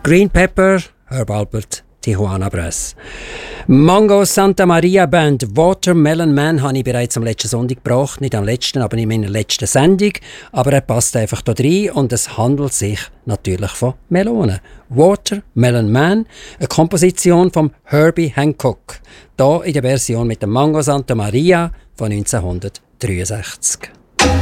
Green Pepper, Herb Alpert, Tijuana Brass. Mango Santa Maria Band, Watermelon Man, habe ich bereits am letzten Sonntag gebracht. Nicht am letzten, aber in meiner letzten Sendung. Aber er passt einfach da rein und es handelt sich natürlich von Melonen. Watermelon Man, eine Komposition von Herbie Hancock. Hier in der Version mit dem Mango Santa Maria von 1963.